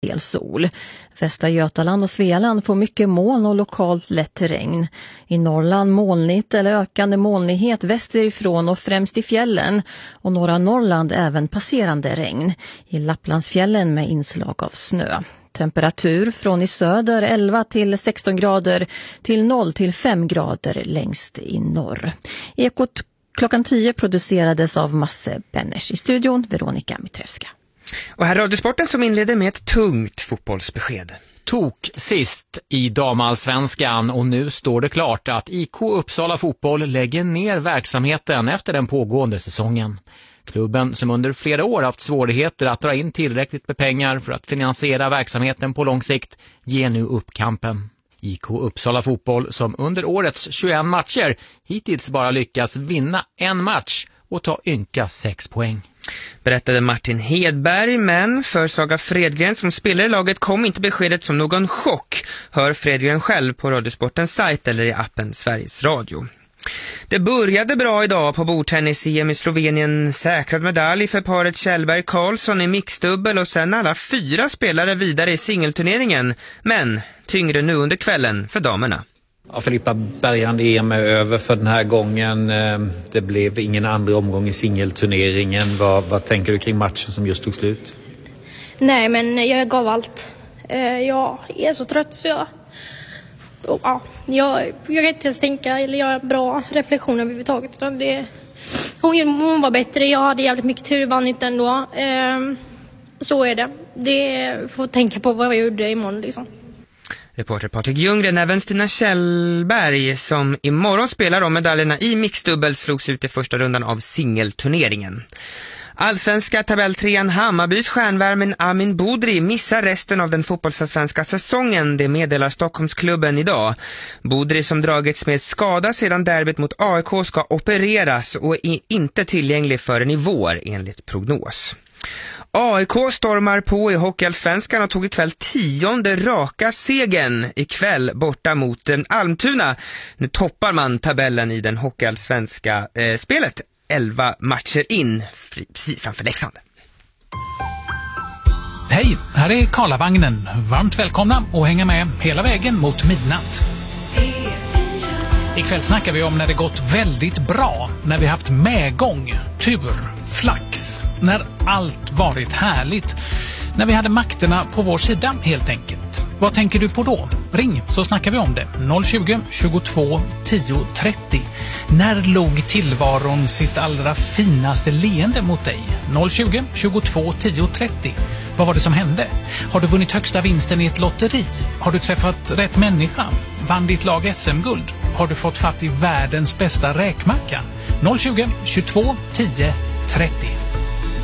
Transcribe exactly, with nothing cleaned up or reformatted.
del sol. Västra Götaland och Svealand får mycket moln och lokalt lätt regn. I Norrland molnigt eller ökande molnighet västerifrån och främst i fjällen. Och norra Norrland även passerande regn. I Lapplandsfjällen med inslag av snö. Temperatur från i söder elva till sexton grader till noll till fem grader längst i norr. Ekot klockan tio producerades av Masse Benners. I studion Veronica Mitrevska. Och här är Radiosporten som inleder med ett tungt fotbollsbesked. Tok sist i damallsvenskan och nu står det klart att I K Uppsala Fotboll lägger ner verksamheten efter den pågående säsongen. Klubben som under flera år haft svårigheter att dra in tillräckligt med pengar för att finansiera verksamheten på lång sikt ger nu upp kampen. I K Uppsala Fotboll som under årets tjugoett matcher hittills bara lyckats vinna en match och ta ynka sex poäng. Berättade Martin Hedberg, men för Saga Fredgren som spelar i laget kom inte beskedet som någon chock. Hör Fredgren själv på Radiosportens sajt eller i appen Sveriges Radio. Det började bra idag på bordtennis-E M i Slovenien. Säkrad medalj för paret Kjellberg-Karlsson i mixdubbel och sen alla fyra spelare vidare i singelturneringen. Men tyngre nu under kvällen för damerna. Ja, Filippa Bergand E M är över för den här gången. Det blev ingen andra omgång i singelturneringen. Vad, vad tänker du kring matchen som just tog slut? Nej, men jag gav allt. Jag är så trött så jag... Ja, jag, jag kan inte ens tänka eller göra bra reflektioner överhuvudtaget. Det, hon, hon var bättre, jag hade jävligt mycket tur, vann inte ändå. Ehm, så är det. Det får tänka på vad jag gjorde imorgon liksom. Reporter Patrik Ljunggren, även Stina Kjellberg som imorgon spelar om medaljerna i mixdubbel slogs ut i första rundan av singelturneringen. Allsvenska tabelltrean Hammarbys stjärnvärmen Amin Bodri missar resten av den fotbollsallsvenska säsongen. Det meddelar Stockholmsklubben idag. Bodri som dragits med skada sedan derbyt mot A I K ska opereras och är inte tillgänglig förrän i vår enligt prognos. A I K stormar på i hockeyallsvenskan och tog ikväll tionde raka segern ikväll borta mot Almtuna. Nu toppar man tabellen i den hockeyallsvenska eh, spelet. elva matcher in precis framför Leksand. Hej, här är Karlavagnen. Varmt välkomna och hänga med hela vägen mot midnatt. Ikväll snackar vi om när det gått väldigt bra, när vi haft medgång, tur, flax, när allt varit härligt, när vi hade makterna på vår sida helt enkelt. Vad tänker du på då? Ring så snackar vi om det. noll tjugo, tjugotvå, tio, trettio. När låg tillvaron sitt allra finaste leende mot dig? noll tjugo, tjugotvå, tio, trettio. Vad var det som hände? Har du vunnit högsta vinsten i ett lotteri? Har du träffat rätt människa? Vann ditt lag S M-guld? Har du fått fatt i världens bästa räkmacka? noll tjugo, tjugotvå, tio, trettio.